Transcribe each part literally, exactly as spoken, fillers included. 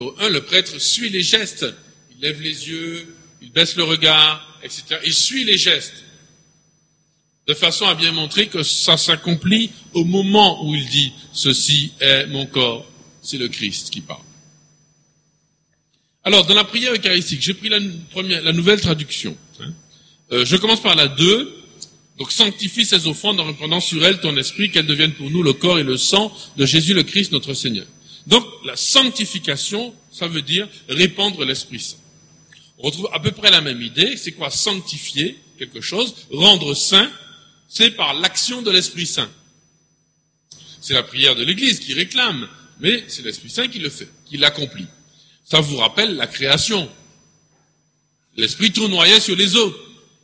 un, le prêtre suit les gestes. Il lève les yeux, il baisse le regard, et cetera. Il suit les gestes. De façon à bien montrer que ça s'accomplit au moment où il dit « Ceci est mon corps ». C'est le Christ qui parle. Alors, dans la prière eucharistique, j'ai pris la, première, la nouvelle traduction. Hein. Euh, je commence par la deux. Donc, sanctifie ces offrandes en reprenant sur elles ton esprit, qu'elles deviennent pour nous le corps et le sang de Jésus le Christ, notre Seigneur. Donc, la sanctification, ça veut dire répandre l'Esprit Saint. On retrouve à peu près la même idée. C'est quoi sanctifier quelque chose, rendre saint, c'est par l'action de l'Esprit Saint. C'est la prière de l'Église qui réclame, mais c'est l'Esprit Saint qui le fait, qui l'accomplit. Ça vous rappelle la création. L'Esprit tournoyait sur les eaux.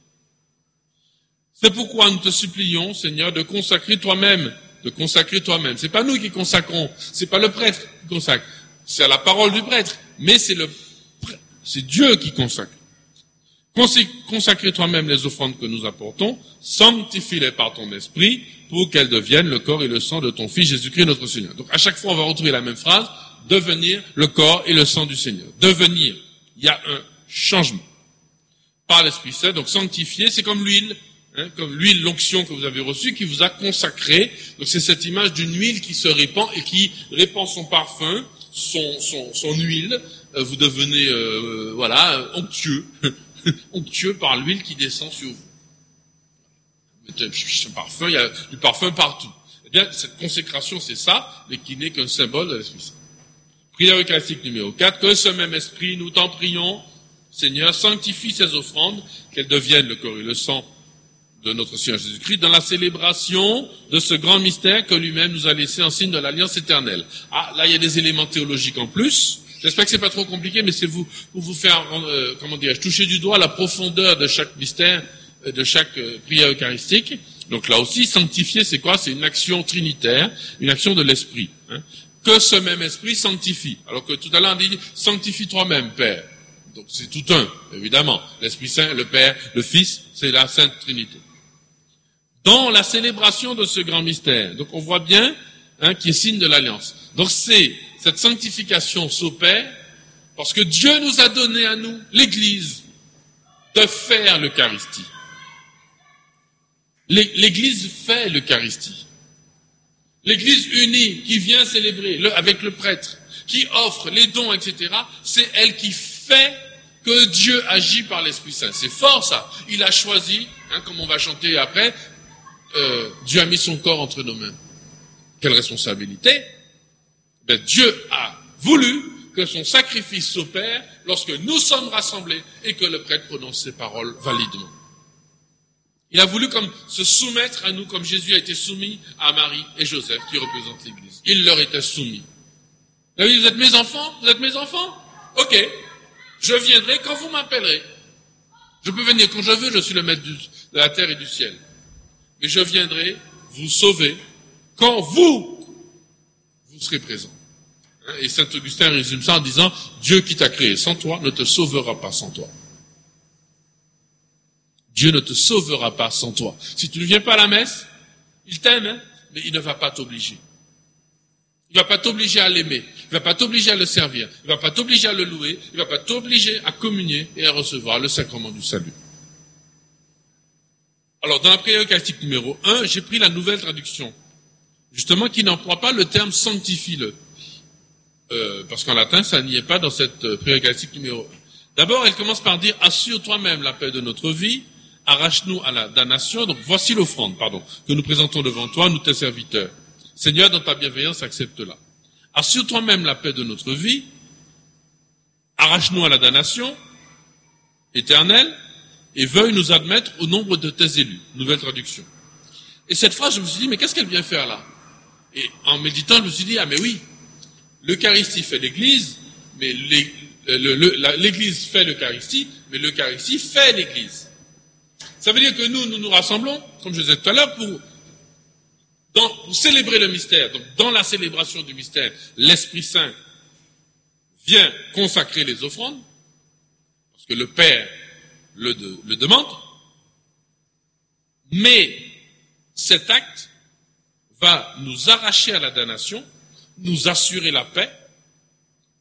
C'est pourquoi nous te supplions, Seigneur, de consacrer toi-même, de consacrer toi-même. C'est pas nous qui consacrons, c'est pas le prêtre qui consacre, c'est à la parole du prêtre, mais c'est le, c'est Dieu qui consacre. Consacrer toi-même les offrandes que nous apportons, sanctifie-les par ton esprit, pour qu'elles deviennent le corps et le sang de ton Fils Jésus-Christ notre Seigneur. Donc à chaque fois, on va retrouver la même phrase, devenir le corps et le sang du Seigneur. Devenir, il y a un changement. Par l'Esprit Saint, donc sanctifier, c'est comme l'huile, hein, comme l'huile, l'onction que vous avez reçue, qui vous a consacré. Donc c'est cette image d'une huile qui se répand et qui répand son parfum, son, son, son huile. Euh, vous devenez, euh, voilà, onctueux. onctueux par l'huile qui descend sur vous. Ce parfum, il y a du parfum partout. Eh bien, cette consécration, c'est ça, mais qui n'est qu'un symbole de l'Esprit Saint. Prière eucharistique numéro quatre, que ce même Esprit, nous t'en prions, Seigneur, sanctifie ces offrandes, qu'elles deviennent le corps et le sang de notre Seigneur Jésus-Christ, dans la célébration de ce grand mystère que lui-même nous a laissé en signe de l'alliance éternelle. Ah, là, il y a des éléments théologiques en plus. J'espère que c'est pas trop compliqué, mais c'est vous, pour vous faire, euh, comment dirais-je, toucher du doigt la profondeur de chaque mystère, euh, de chaque euh, prière eucharistique. Donc là aussi, sanctifier, c'est quoi? C'est une action trinitaire, une action de l'Esprit. Hein. Que ce même Esprit sanctifie. Alors que tout à l'heure, on dit, sanctifie toi-même, Père. Donc c'est tout un, évidemment. L'Esprit Saint, le Père, le Fils, c'est la Sainte Trinité. Dans la célébration de ce grand mystère. Donc on voit bien, hein, qui est signe de l'alliance. Donc c'est, cette sanctification s'opère parce que Dieu nous a donné à nous, l'Église, de faire l'Eucharistie. L'Église fait l'Eucharistie. L'Église unie qui vient célébrer le, avec le prêtre, qui offre les dons, et cetera, c'est elle qui fait que Dieu agit par l'Esprit Saint. C'est fort ça. Il a choisi, hein, comme on va chanter après, euh, Dieu a mis son corps entre nos mains. Quelle responsabilité? Ben, Dieu a voulu que son sacrifice s'opère lorsque nous sommes rassemblés et que le prêtre prononce ses paroles validement. Il a voulu comme se soumettre à nous comme Jésus a été soumis à Marie et Joseph qui représentent l'Église. Il leur était soumis. Vous avez dit, vous êtes mes enfants? Vous êtes mes enfants? Ok. Je viendrai quand vous m'appellerez. Je peux venir quand je veux, je suis le maître du, de la terre et du ciel. Mais je viendrai vous sauver quand vous, vous serez présents. Et saint Augustin résume ça en disant, Dieu qui t'a créé sans toi ne te sauvera pas sans toi. Dieu ne te sauvera pas sans toi. Si tu ne viens pas à la messe, il t'aime, hein, mais il ne va pas t'obliger. Il ne va pas t'obliger à l'aimer. Il ne va pas t'obliger à le servir. Il ne va pas t'obliger à le louer. Il ne va pas t'obliger à communier et à recevoir le sacrement du salut. Alors, dans la prière eucharistique numéro un, j'ai pris la nouvelle traduction, justement, qui n'emploie pas le terme sanctifie-le. Euh, parce qu'en latin, ça n'y est pas dans cette euh, prière eucharistique numéro un. D'abord, elle commence par dire, assure toi-même la paix de notre vie, arrache-nous à la damnation. Donc, voici l'offrande, pardon, que nous présentons devant toi, nous tes serviteurs. Seigneur, dans ta bienveillance, accepte-la. Assure toi-même la paix de notre vie, arrache-nous à la damnation éternelle, et veuille nous admettre au nombre de tes élus. Nouvelle traduction. Et cette phrase, je me suis dit, mais qu'est-ce qu'elle vient faire là? Et en méditant, je me suis dit, ah mais oui, l'Eucharistie fait l'Église, mais l'Église fait l'Eucharistie, mais l'Eucharistie fait l'Église. Ça veut dire que nous, nous nous rassemblons, comme je disais tout à l'heure, pour, dans, pour célébrer le mystère. Donc, dans la célébration du mystère, l'Esprit Saint vient consacrer les offrandes, parce que le Père le, de, le demande, mais cet acte va nous arracher à la damnation, nous assurer la paix,